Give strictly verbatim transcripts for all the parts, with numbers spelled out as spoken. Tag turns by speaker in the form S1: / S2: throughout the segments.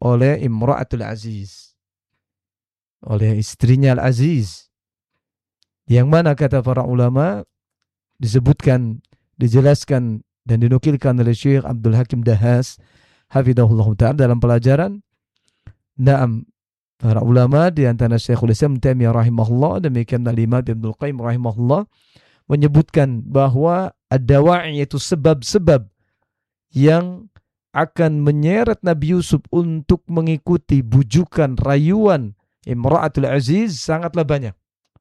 S1: oleh Imra'atul Aziz, oleh istrinya Al-Aziz, yang mana kata para ulama disebutkan, dijelaskan dan dinukilkan oleh Syekh Abdul Hakim Dahas hafidhahullah ta'ala dalam pelajaran. Naam, para ulama di antara Syekhul Islam Taimiyah rahimahullah, demikian Al-Imam Ibnu Qayyim rahimahullah, menyebutkan bahwa ad-dawa'i itu sebab-sebab yang akan menyeret Nabi Yusuf untuk mengikuti bujukan, rayuan Imra'atul Aziz sangatlah banyak.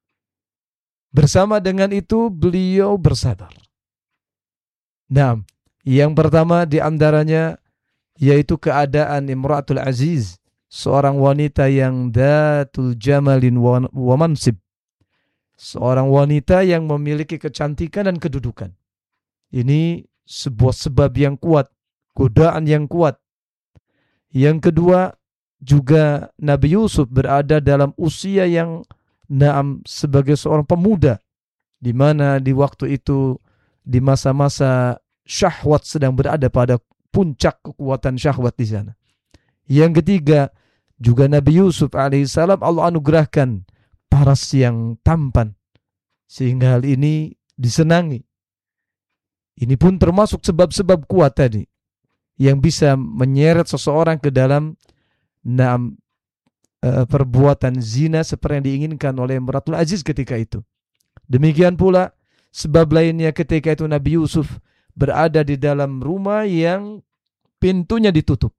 S1: Bersama dengan itu beliau bersabar. Nah, yang pertama di antaranya yaitu keadaan Imra'atul Aziz, seorang wanita yang datul jamalin wa mansib, seorang wanita yang memiliki kecantikan dan kedudukan. Ini sebuah sebab yang kuat, godaan yang kuat. Yang kedua, juga Nabi Yusuf berada dalam usia yang naam sebagai seorang pemuda, di mana di waktu itu di masa-masa syahwat sedang berada pada puncak kekuatan syahwat di sana. Yang ketiga, juga Nabi Yusuf alaihissalam Allah anugerahkan paras yang tampan, sehingga hal ini disenangi. Ini pun termasuk sebab-sebab kuat tadi yang bisa menyeret seseorang ke dalam naam Uh, perbuatan zina seperti yang diinginkan oleh Imratul Aziz ketika itu. Demikian pula sebab lainnya ketika itu Nabi Yusuf berada di dalam rumah yang pintunya ditutup.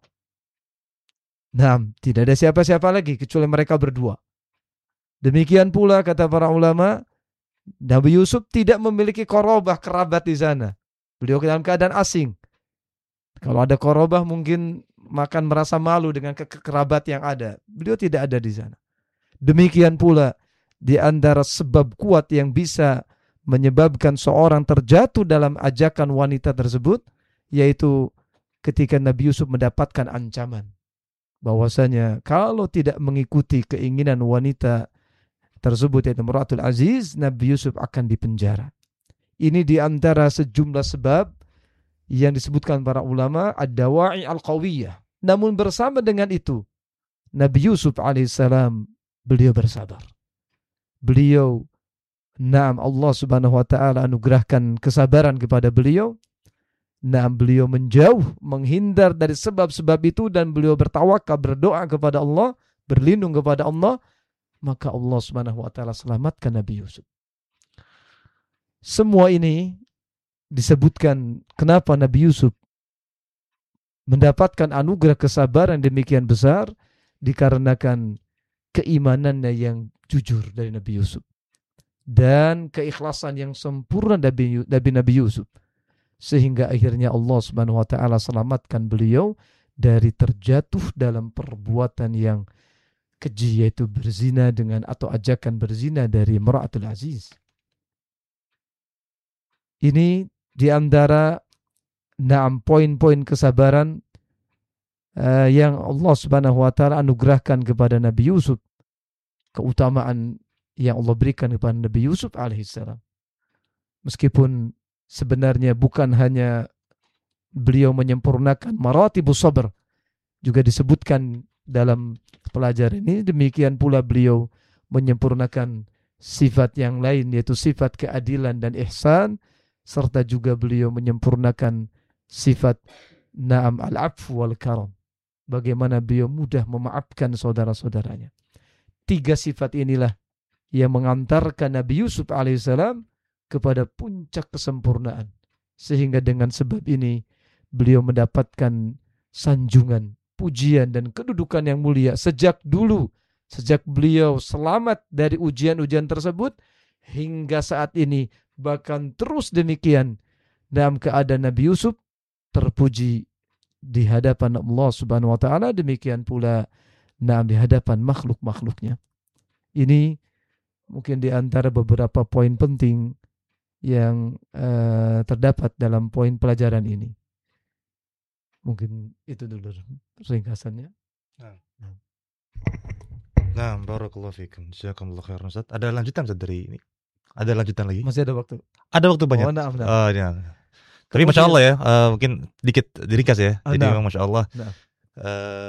S1: Nah, tidak ada siapa-siapa lagi kecuali mereka berdua. Demikian pula kata para ulama, Nabi Yusuf tidak memiliki korobah, kerabat di sana. Beliau dalam keadaan asing. Kalau ada korobah mungkin makan merasa malu dengan kekerabat yang ada. Beliau tidak ada di sana. Demikian pula di antara sebab kuat yang bisa menyebabkan seorang terjatuh dalam ajakan wanita tersebut, yaitu ketika Nabi Yusuf mendapatkan ancaman bahwasanya kalau tidak mengikuti keinginan wanita tersebut yaitu Imratul Aziz, Nabi Yusuf akan dipenjara. Ini di antara sejumlah sebab yang disebutkan para ulama ad-dawa'i al-qawiyah. Namun bersama dengan itu Nabi Yusuf alaihissalam beliau bersabar. Beliau, naam, Allah subhanahu wa ta'ala anugerahkan kesabaran kepada beliau. Naam, beliau menjauh, menghindar dari sebab-sebab itu dan beliau bertawakal, berdoa kepada Allah, berlindung kepada Allah. Maka Allah subhanahu wa ta'ala selamatkan Nabi Yusuf. Semua ini disebutkan kenapa Nabi Yusuf mendapatkan anugerah kesabaran demikian besar, dikarenakan keimanannya yang jujur dari Nabi Yusuf dan keikhlasan yang sempurna dari Nabi Yusuf, sehingga akhirnya Allah Subhanahu wa taala selamatkan beliau dari terjatuh dalam perbuatan yang keji, yaitu berzina dengan atau ajakan berzina dari Imra'atul Aziz. Ini di antara enam poin-poin kesabaran uh, yang Allah Subhanahu wa taala anugerahkan kepada Nabi Yusuf, keutamaan yang Allah berikan kepada Nabi Yusuf alaihissalam. Meskipun sebenarnya bukan hanya beliau menyempurnakan maratibus sabr, juga disebutkan dalam pelajaran ini, demikian pula beliau menyempurnakan sifat yang lain, yaitu sifat keadilan dan ihsan, serta juga beliau menyempurnakan sifat na'am al-'afw wal karam, bagaimana beliau mudah memaafkan saudara-saudaranya. Tiga sifat inilah yang mengantarkan Nabi Yusuf alaihissalam kepada puncak kesempurnaan, sehingga dengan sebab ini beliau mendapatkan sanjungan, pujian dan kedudukan yang mulia sejak dulu, sejak beliau selamat dari ujian-ujian tersebut hingga saat ini. Bahkan terus demikian dalam keadaan Nabi Yusuf terpuji di hadapan Allah Subhanahu wa taala, demikian pula nah di hadapan makhluk-makhluknya. Ini mungkin di antara beberapa poin penting yang uh, terdapat dalam poin pelajaran ini. Mungkin itu dulu ringkasannya.
S2: Nah, nah barakallahu fikum. Jazakumullah khairan Ustaz. Ada lanjutan Ustaz dari ini? Ada lanjutan lagi?
S1: Masih ada waktu.
S2: Ada waktu banyak.
S1: Oh, nah, nah.
S2: Uh, ya. Tapi masya Allah ya, uh, mungkin dikit diringkas ya.
S1: Oh,
S2: Jadi
S1: nah.
S2: memang masya Allah.
S1: Nah.
S2: Uh,